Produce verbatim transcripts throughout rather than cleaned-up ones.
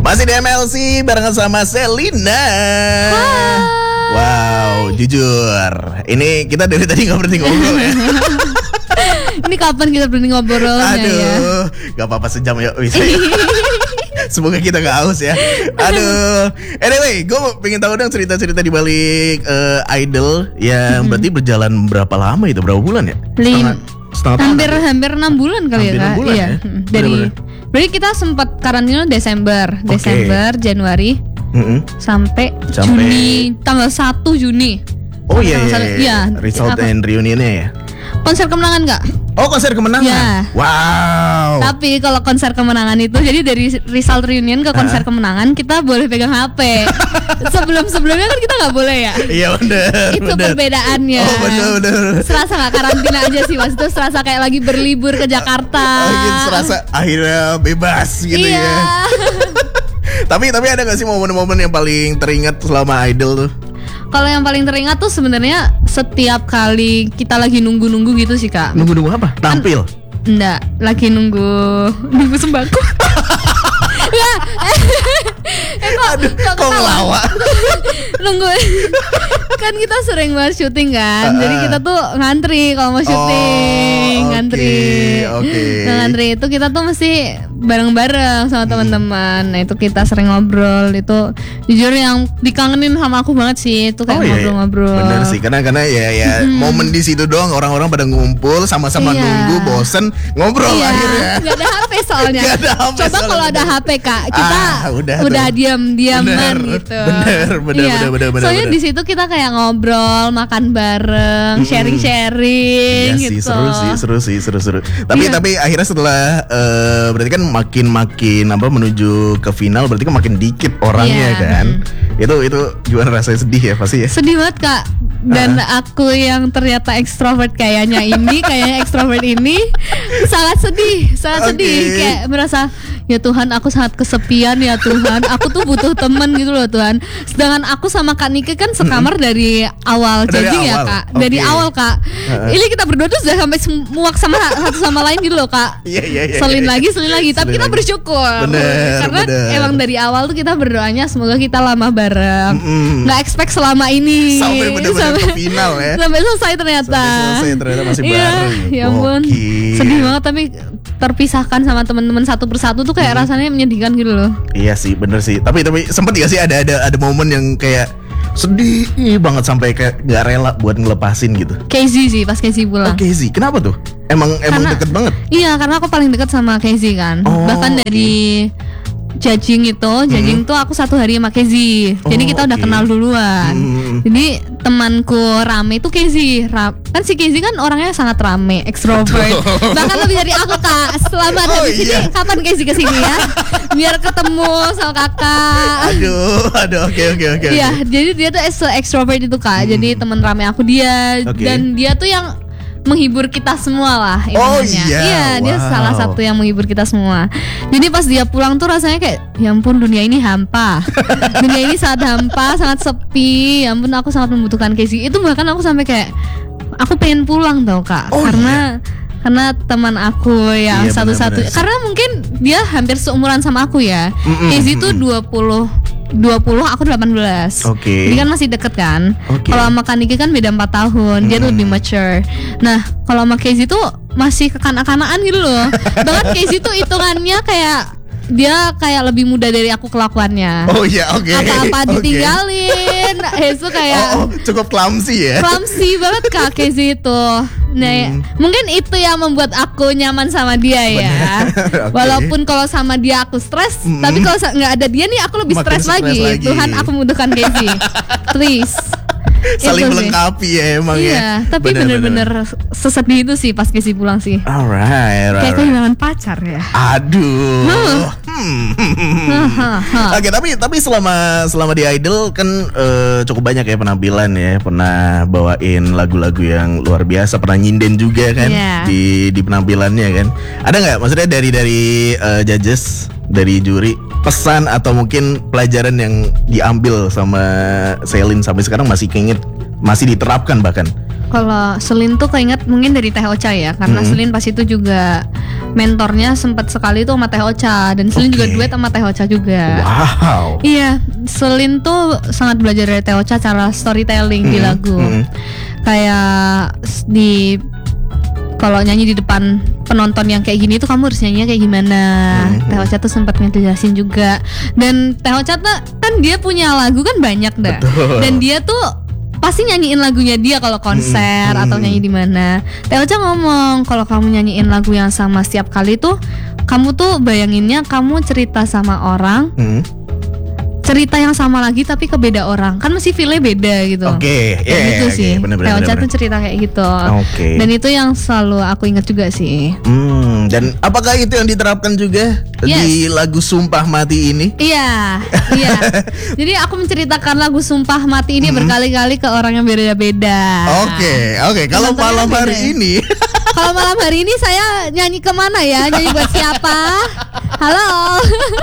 Masih di M L C barengan sama Selina. Hai. Wow, jujur, ini kita dari tadi nggak berhenti ngobrol ya. Ini kapan kita berhenti ngobrolnya Aduh, ya? gak apa-apa sejam ya bisa ya. Semoga kita gak haus ya. Aduh. Anyway, gue pengen tahu dong cerita-cerita di balik uh, Idol yang mm-hmm. berarti berjalan berapa lama itu? Berapa bulan ya? Lim- setengah, setengah hampir tahun hampir enam bulan kali hampir ya kak. Bulan, iya. Ya? Dari berarti kita sempat karantina Desember, okay. Desember, Januari, mm-hmm. sampai, sampai Juni, tanggal satu Juni. Oh iya, iya, iya. iya. Result apa? And reunionnya ya. Konser kemenangan gak? Oh konser kemenangan? Ya. Wow. Tapi kalau konser kemenangan itu, jadi dari result reunion ke konser uh. kemenangan kita boleh pegang H P. Sebelum-sebelumnya kan kita gak boleh ya. Iya bener. Itu bener. perbedaannya. Oh bener bener. Serasa gak karantina aja sih mas. Itu serasa kayak lagi berlibur ke Jakarta. Oh, gitu, serasa akhirnya bebas gitu iya. ya. Tapi tapi ada gak sih momen-momen yang paling teringat selama Idol tuh? Kalau yang paling teringat tuh sebenarnya setiap kali kita lagi nunggu-nunggu gitu sih kak. Nunggu-nunggu apa? Tampil? Kan, enggak, lagi nunggu nunggu sembako. Ya, eh kok, Aduh, kok, kok ngelawak? Nunggu. Kan kita sering banget syuting kan, uh, jadi kita tuh ngantri kalau mau syuting, oh, ngantri. Oke. Okay. Nah, ngantri itu kita tuh mesti bareng-bareng sama hmm. teman-teman. Nah itu kita sering ngobrol. Itu jujur yang dikangenin sama aku banget sih. Itu kayak oh, ngobrol-ngobrol. Iya, bener sih, karena karena ya ya hmm. momen di situ doang orang-orang pada ngumpul sama-sama iya. nunggu, bosen ngobrol iya. akhirnya. Gak ada H P soalnya. Gak ada H P. Coba kalau ada H P kak, kita ah, udah, udah diam-diaman gitu. Bener, bener, iya. bener, bener, bener. Soalnya di situ kita kayak ngobrol, makan bareng, hmm. sharing-sharing iya gitu. Sih, seru sih, seru sih, seru-seru. Tapi iya. tapi akhirnya setelah uh, berarti kan makin-makin apa menuju ke final, berarti kan makin dikit orangnya iya. kan. Hmm. Itu itu gimana rasanya, sedih ya pasti ya? Sedih banget kak. Dan uh. aku yang ternyata ekstrovert kayaknya ini, kayaknya ekstrovert ini sangat sedih, sangat okay. sedih. Kayak merasa ya Tuhan, aku sangat kesepian ya Tuhan. Aku tuh butuh temen gitu loh Tuhan. Sedangkan aku sama Kak Nike kan sekamar hmm. dari awal dari judging awal. ya Kak. Okay. Dari awal Kak. Uh-uh. Ini kita berdua tuh sudah sampai muak sama satu sama lain gitu loh Kak. Iya iya iya. Selin lagi, selin lagi. Tapi kita bersyukur. Bener, karena bener. emang dari awal tuh kita berdoanya semoga kita lama bareng. Mm-mm. Nggak expect selama ini. Sampai bener-bener sampai, ke final ya. Sampai selesai ternyata. Sampai selesai ternyata masih iya, bareng. Ya ampun. Okay. Sedih banget tapi terpisahkan sama teman-teman satu persatu tuh kayak hmm. rasanya menyedihkan gitu loh. Iya sih, bener sih. Tapi tapi sempet gak sih ada ada ada momen yang kayak sedih banget sampai kayak gak rela buat ngelepasin gitu? Casey sih, pas Casey pulang. Oh Casey, kenapa tuh? Emang emang karena, deket banget? Iya, karena aku paling deket sama Casey kan. Oh, Bahkan dari judging itu, judging hmm. tuh aku satu hari sama Casey. Jadi oh, kita udah okay. kenal duluan. Hmm. Jadi temanku rame itu Casey. Ra- kan si Casey kan orangnya sangat rame, extrovert. Bahkan lebih dari aku kak. Selamat oh, dari sini. Iya. Kapan Casey kesini ya? Biar ketemu sama kakak. Aduh, aduh, oke oke oke. Iya, jadi dia tuh extrovert itu kak. Hmm. Jadi teman rame aku dia okay. dan dia tuh yang menghibur kita semua lah intinya. Oh iya, iya wow. Dia salah satu yang menghibur kita semua. Jadi pas dia pulang tuh rasanya kayak ya ampun dunia ini hampa. Dunia ini sangat hampa, sangat sepi. Ya ampun aku sangat membutuhkan Casey. Itu bahkan aku sampai kayak aku pengen pulang tau kak. Oh, karena iya. Karena teman aku yang iya, satu-satu bener-bener. Karena mungkin dia hampir seumuran sama aku ya. Mm-mm, Casey tuh dua puluh dua puluh, aku delapan belas. Oke. Okay. Jadi kan masih deket kan. Okay. Kalau sama Kak Niki kan beda empat tahun. Dia hmm. tuh lebih mature. Nah, kalau sama Casey tuh masih kekanak-kanakan gitu loh. Bahkan Casey tuh hitungannya kayak dia kayak lebih muda dari aku kelakuannya. Oh iya, oke. Okay. Apa-apa ditinggalin. Okay. Itu kayak oh, oh, cukup clumsy ya. Clumsy banget Kak Casey itu. Nah, hmm. mungkin itu yang membuat aku nyaman sama dia ya. Okay. Walaupun kalau sama dia aku stres, hmm. tapi kalau nggak ada dia nih aku lebih stres lagi. lagi. Tuhan, aku membutuhkan Casey. Please. Saling itu melengkapi sih. Ya emang iya, ya. Iya, tapi bener-bener sesedih itu sih pas Casey pulang sih. Alright, alright. Kayak kehilangan pacar ya. Aduh. Huh. Hmm. Oke, tapi tapi selama selama di Idol kan uh, cukup banyak ya penampilan ya. Pernah bawain lagu-lagu yang luar biasa, pernah nyinden juga kan yeah. di di penampilannya kan. Ada nggak maksudnya dari dari uh, judges, dari juri, pesan atau mungkin pelajaran yang diambil sama Selin sampai sekarang masih keinget, masih diterapkan bahkan Kalau Selin tuh keinget mungkin dari Teh Ocha ya, karena Hmm. Selin pas itu juga mentornya sempat sekali tuh sama Teh Ocha, dan Selin Oke. juga duet sama Teh Ocha juga. Wow. Iya, Selin tuh sangat belajar dari Teh Ocha cara storytelling di Hmm, lagu. hmm. Kayak s- di kalau nyanyi di depan penonton yang kayak gini tuh kamu harus nyanyinya kayak gimana. Hmm. Teh Ocha tuh sempat ngejelasin juga. Dan Teh Ocha tuh kan dia punya lagu kan banyak dah. Betul. Dan dia tuh pasti nyanyiin lagunya dia kalau konser Hmm. atau nyanyi di mana. Teh Ocha ngomong kalau kamu nyanyiin lagu yang sama setiap kali tuh kamu tuh bayanginnya kamu cerita sama orang, Hmm. cerita yang sama lagi tapi ke beda orang, kan mesti feel-nya beda gitu. Oke, Kayak iya, gitu iya, sih. oke, bener-bener, Teh Ocha bener-bener. tuh cerita kayak gitu. Oke. Dan itu yang selalu aku ingat juga sih. Hmm, dan apakah itu yang diterapkan juga di Yes. lagu Sumpah Mati ini? Iya, iya. Jadi aku menceritakan lagu Sumpah Mati ini berkali-kali ke orang yang beda-beda. Oke, oke. Kalau Penontonnya malam beda hari ya? ini, Kalau malam hari ini saya nyanyi kemana ya? Nyanyi buat siapa? Halo.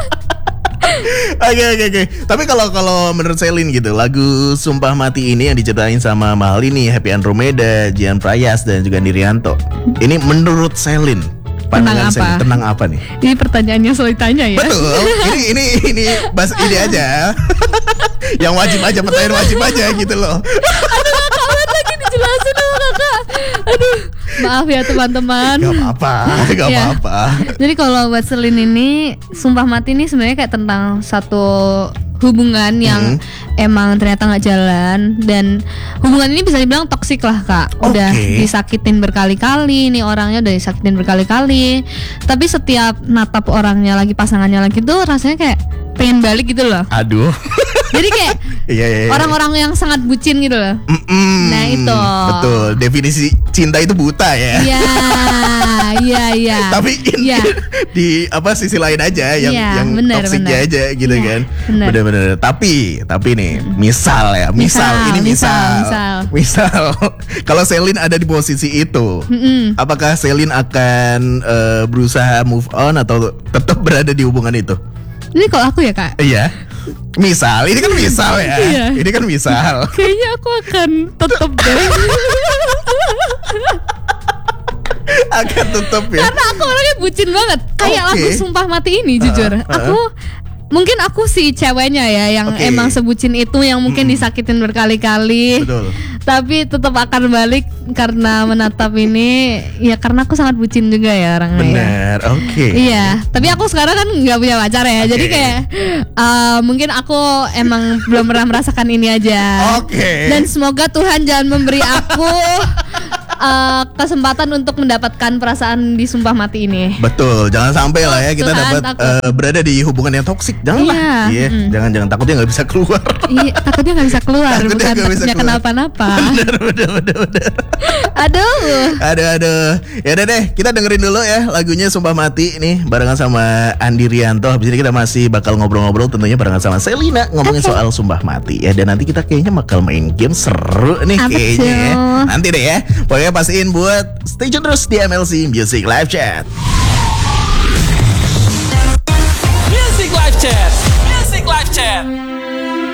oke, oke, oke. Tapi kalau kalau menurut Selin gitu, lagu Sumpah Mati ini yang diciptain sama Mahal ini, Happy Andromeda, Jian Prayas dan juga Nirianto. Ini menurut Selin, pandangan Tentang Selin apa? tentang apa nih? Ini pertanyaan yang selalu ditanya ya. Betul. Ini ini ini bahas ini aja. Yang wajib aja, pertanyaan wajib aja gitu loh. Kawan lagi dijelasin sama kakak. Aduh, maaf ya teman-teman. Gak apa-apa, gak Ya. apa-apa. Jadi kalau buat Selin ini Sumpah Mati ini sebenarnya kayak tentang satu hubungan yang emang ternyata nggak jalan, dan hubungan ini bisa dibilang toksik lah kak. Udah Oke. disakitin berkali-kali, nih orangnya udah disakitin berkali-kali. Tapi setiap natap orangnya lagi, pasangannya lagi tuh rasanya kayak pengen balik gitu loh. Aduh. Jadi kayak Iya, iya, iya. orang-orang yang sangat bucin gitu loh. Mm-mm. Nah, itu. Betul. Definisi cinta itu buta ya. Iya, iya, iya. Tapi ini Iya. di apa sisi lain aja yang Iya, yang benar, toksiknya benar. aja gitu Iya, kan. benar. Bener-bener. Tapi tapi nih misal ya, misal, Misal, ini misal. misal, misal. Misal, kalau Selin ada di posisi itu, Mm-mm. apakah Selin akan eh, berusaha move on atau tetap berada di hubungan itu? Ini kalau aku ya kak, Iya. Misal, ini kan misal ya. Iya. Ini kan misal. kayaknya aku akan tetap deh. Akan tetap ya. Karena aku orangnya bucin banget. Kayak Oke. lagu Sumpah Mati ini jujur. Uh, uh. Aku mungkin aku si ceweknya ya yang Oke. emang sebucin itu, yang mungkin disakitin berkali-kali. Betul. Tapi tetap akan balik karena menatap ini, ya karena aku sangat bucin juga ya orangnya. ya. Benar. Oke. Iya, tapi aku sekarang kan nggak punya pacar ya, Oke. jadi kayak uh, mungkin aku emang belum pernah merasakan ini aja. Oke. Dan semoga Tuhan jangan memberi aku uh, kesempatan untuk mendapatkan perasaan di Sumpah Mati ini. Betul, jangan sampai lah ya kita Tuhan, dapat takut. eh, berada di hubungan yang toksik. Janganlah. Iya, Iya, mm. jangan jangan takutnya nggak bisa keluar. Iya, takutnya nggak bisa keluar, Takutnya bukan nggak bisa takutnya keluar. kenapa-napa. bener, bener, bener, bener. Aduh. Aduh, aduh. Ya udah deh, kita dengerin dulu ya lagunya Sumpah Mati nih barengan sama Andi Rianto. Habis ini kita masih bakal ngobrol-ngobrol tentunya barengan sama Selina ngomongin Oke. soal Sumpah Mati ya. Dan nanti kita kayaknya bakal main game seru nih Apa kayaknya ya. tuh? Nanti deh ya. Pokoknya pastiin buat stay tune terus di M L C Music Live Chat. Music Live Chat. Music Live Chat.